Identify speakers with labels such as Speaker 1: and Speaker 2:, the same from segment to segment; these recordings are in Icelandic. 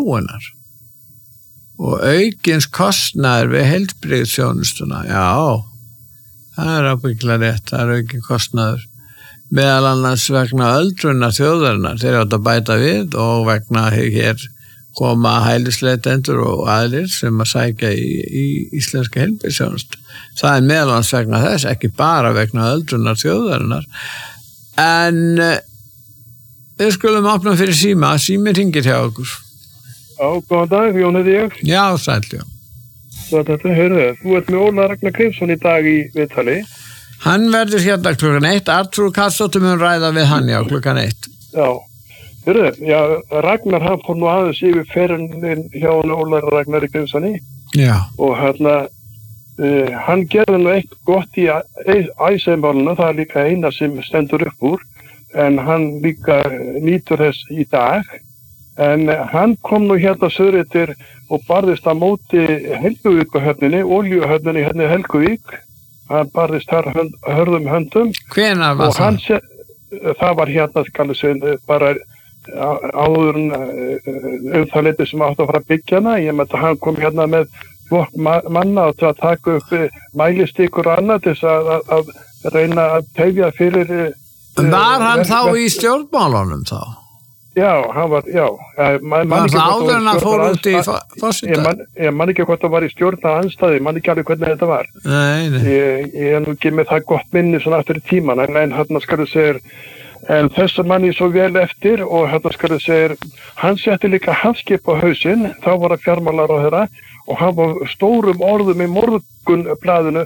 Speaker 1: þróunar og aukins kostnaður við heilbrigðisþjónustuna. Já, það ábyggilega rétt, það aukin kostnaður. Meðal annars vegna öldrunar þjóðarinnar, þeir átt að bæta við og vegna hér koma hælisleitendur og aðrir sem að sækja í íslenska heilbrigðisþjónustu. Það meðal annars vegna þess, ekki bara vegna öldrunar þjóðarinnar. En við skulum opna fyrir síma hringir hjá okkur.
Speaker 2: Já, góðan dag, Jón heiti ég.
Speaker 1: Já, sæll, Jón.
Speaker 2: Þetta, heyrðu, þú ert með Óla Ragnar Grímsson í dag í viðtali.
Speaker 1: Hann verður hérna klukkan 1, Arthur Karlsdóttir mun ræða við hann, já, klukkan 1.
Speaker 2: Já, heyrðu, já, Ragnar hann fór nú aðeins yfir ferðin hjá Óla Ragnar Grímssoni.
Speaker 1: Já.
Speaker 2: Og hann gerði nú eitt gott í æsemáluna, það líka eina sem stendur upp úr, en hann líka nýtur þess í dag. En hann kom nú hérna söðrættir og barðist á móti Helguvíkuhöfninni, olíuhöfninni hérna í Helguvík. Hann barðist þar hörðum höndum.
Speaker 1: Hvenær var það?
Speaker 2: Það var hérna, skal ég segja, bara áður það leiti sem átt að fara að byggja hana. Ég með að hann kom hérna með flokk manna til að taka upp mælistikur og annað til að reyna að tefja fyrir...
Speaker 1: Var hann þá í stjórnmálunum þá?
Speaker 2: Já, hann var, já.
Speaker 1: Var það áður en að fór út í forseta?
Speaker 2: Ég man ekki hvort það var í stjórnaranstæði, man ekki alveg hvernig þetta var.
Speaker 1: Nei.
Speaker 2: Ég nú ekki með það gott minni svona aftur í tíman, en hann skal þú segja, en þessar manni svo vel eftir og hann skal þú segja, hann setti líka hafskip á hausinn, þá var að fjármálaráðherra og hann var stórum orðum í Morgunblaðinu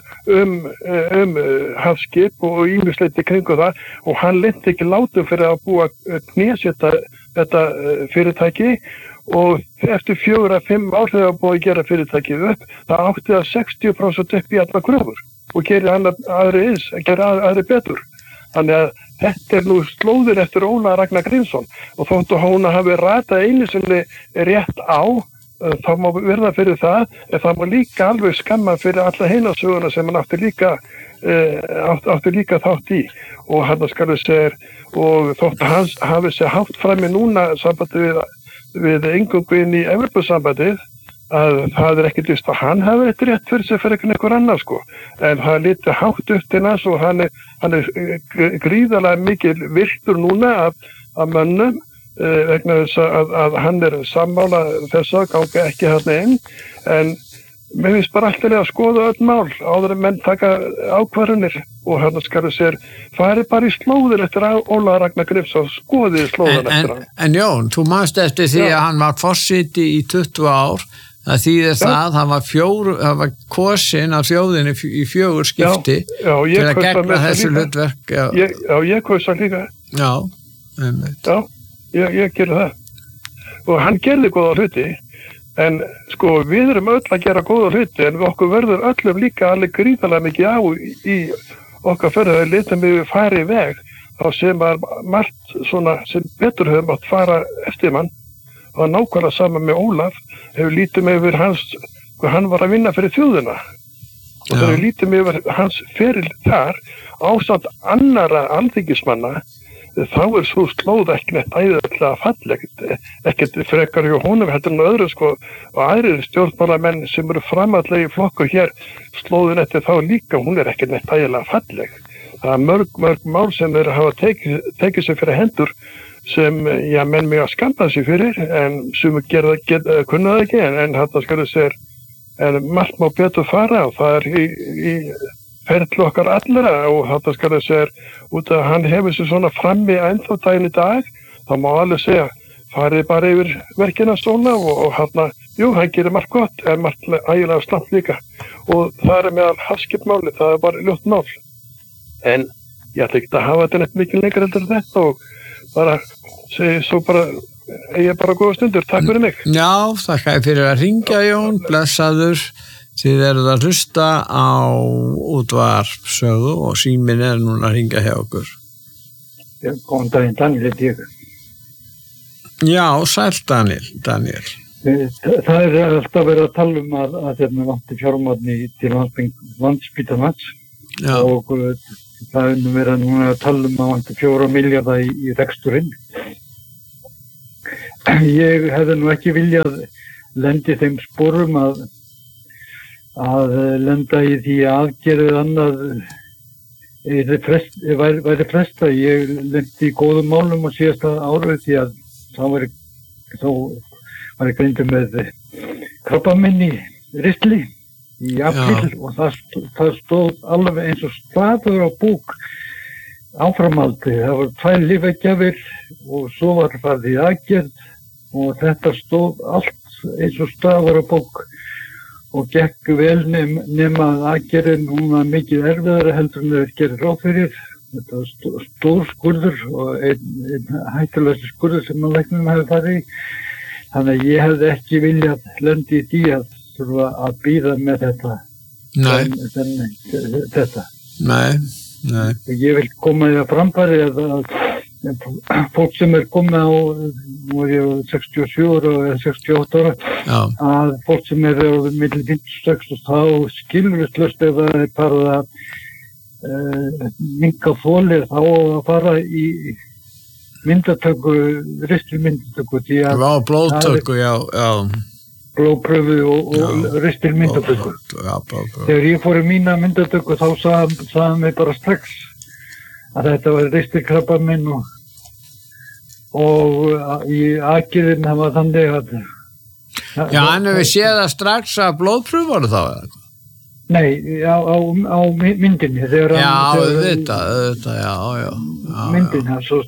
Speaker 2: hafskip og ýmisleiti kringu það og hann lenti ekki látum fyrir að búa knésetta þetta fyrirtæki og eftir 4-5 ár þegar það búið að gera fyrirtækið upp, það átti að 60% upp í alla kröfur og gera aðri betur. Þannig að þetta nú slóðir eftir Óla Ragnar Grímsson og þóttu hún að hafi ratað einu sinni rétt á, þá má verða fyrir það, en það má líka alveg skamma fyrir alla heilasöguna sem hann átti líka þátt í og hann skal við segja og þótt að hans hafi sér haft frammi núna sambandi við inngöngu inn í Evrópusambandið að það ekkert vist að hann hafi eitt rétt fyrir sig fyrir einhver annar sko en það lítið hátt upp til hans og hann er gríðarlega mikil virtur núna af mönnum vegna þess að hann er sammála þess að ganga ekki hann inn en mér finnst bara alltaf að skoða öll mál áður en menn taka ákvarðanir og hann skal sér farið bara í slóðir eftir Óla Ragnar Grímsson skoðið slóðan eftir hann.
Speaker 1: En Jón, þú manst eftir því að hann var forseti í 20 ár það þýðir það, hann var kosinn af þjóðinni í 4 skipti til að gegna þessu hlutverk.
Speaker 2: Ég kaus hann líka.
Speaker 1: Já, einmitt.
Speaker 2: Já. Ég gerði það og hann gerði góða hluti en sko við erum öll að gera góða hluti en okkur verður öllum líka alveg gríðarlega mikið á í okkar ferðar litum við farið veg þá sem var margt svona sem betur höfum átt fara eftir mann og nákvæmlega saman með Ólaf hefur lítið með yfir hans hann var að vinna fyrir þjóðina og það hefur lítið með yfir hans feril þar ásamt annara alþingismanna þá svo slóð ekki neitt æðislega fallegt, ekkert frekar hjá honum heldur en öðru sko og aðrir stjórnmálamenn sem eru framallega í flokku hér slóðin eftir þá líka, hún ekki neitt æðislega falleg. Það er mörg mál sem þeir hafa tekið sér fyrir hendur sem, já, menn mig að skamma sig fyrir en sem kunna það ekki en þetta skal þau segja, en margt má betur fara og það í ferðlu okkar allra og þetta skal ég segja út að hann hefur sér svona frammi ennþá daginn í dag, þá má alveg segja farið bara yfir verkina svona og hann gerir margt gott en margt ægilega slant líka og það meðal hafskipmáli, það bara ljótt mál en ég ætla ekki að hafa þetta neitt mikið lengur heldur þetta og bara segi svo bara ég bara góða stundur, takk fyrir mig.
Speaker 1: Já, þakka fyrir að hringja Jón, blessaður. Þið eruð að hlusta á útvarpssögu og síminn núna að hringja hjá okkur.
Speaker 3: Já, góðan daginn, Daniel heiti ég.
Speaker 1: Já, sæll Daniel.
Speaker 3: Það alltaf verið að tala að þetta vanti fjármagn til Landspítalans og það verið núna að tala að vanti 4 milljarða í reksturinn. ég hefði nú ekki viljað lendi þeim sporum að lenda í því aðgerðið annað væri fresta. Ég lendi í góðum málum á síðasta árið því að þá var ég greindur með krabbamein í ristli í apríl og það stóð alveg eins og staður á bók áframaldi. Það var 2 lyfjagjafir og svo var farið í aðgerð og þetta stóð allt eins og staður á bók og gekk vel nema aðgerðin, hún var mikið erfiðara heldur en þeir gerir ráð fyrir. Þetta var stór skurður og einn hættulegasti skurður sem að læknum hefði farið í. Þannig að ég hefði ekki viljað lendi í því að þurfa að bíða með þetta. Þetta.
Speaker 1: Nei.
Speaker 3: Ég vil koma því að framfæri að fólk sem komið á, nú ég 67 ára eða 68 ára, að fólk sem á milli 56 og þá skilurðislaust ef það farið að minnka þolið þá að fara í myndatöku, ristilmyndatöku.
Speaker 1: Blóðtöku, já.
Speaker 3: Blóðpröfu og ristilmyndatöku. Þegar ég fór í mína myndatöku þá sagði mig bara strax að þetta var ristilkrabbamein og í aðgerðin það var þannig að...
Speaker 1: Já, en við séð það strax að blóðpröfu voru þá eða?
Speaker 3: Nei, á myndinni.
Speaker 1: Já, auðvitað, já.
Speaker 3: Myndinni, svo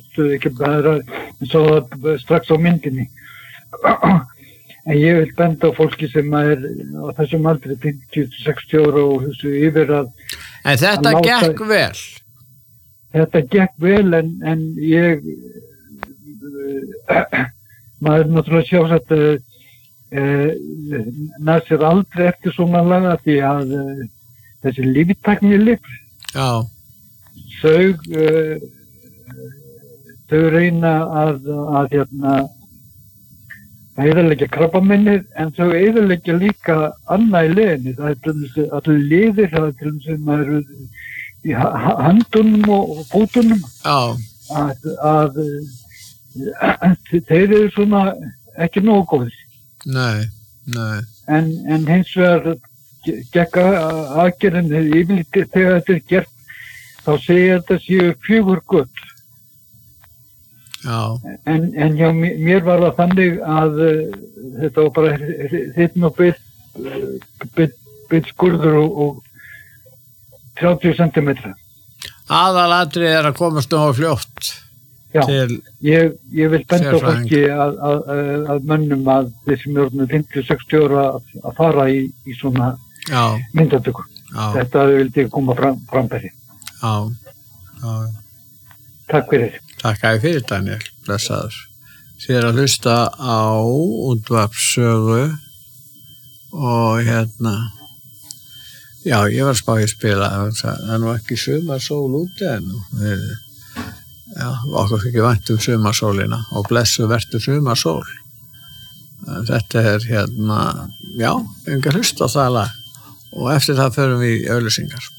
Speaker 3: það strax á myndinni. En ég vil benda á fólki sem á þessum aldri 50-60 ára og þessu yfir að...
Speaker 1: En þetta gekk vel?
Speaker 3: Þetta gekk vel en ég... maður náttúrulega sjálfsagt nær sér aldrei eftir svona laga því að þessi líftæknilyf þau reyna að eyðileggja krabbameinið en þau eyðileggja líka annað í leiðinni. Það er allir liðir, það er til dæmis maður í handunum og fótunum að þeir eru svona ekki nógu góðir.
Speaker 1: Nei.
Speaker 3: En hins vegar gekk aðgerðin yfirleitt þegar þetta er gert þá segja þetta séu 4 gött.
Speaker 1: Já.
Speaker 3: En hjá mér var það þannig að þetta var bara þinn og bit skurður og 30 cm.
Speaker 1: Aðalatrið er að komast nú á fljótt.
Speaker 3: Já, ég vil benda á fólki að mönnum að þeir sem eru 50-60 ára að fara í svona myndatöku. Þetta vildi ég koma frambæri.
Speaker 1: Já.
Speaker 3: Takk fyrir.
Speaker 1: Takk fyrir, Daniel. Blessaður. Þið er að hlusta á útvarpssögu og já, ég var spáð að spila. Það er nú ekki sumarsól úti enn. Já, okkur fikk vænt sumarsólina og blessu vertu sumarsól. Þetta er já, enga hlust á það lag og eftir það förum við í auglýsingar.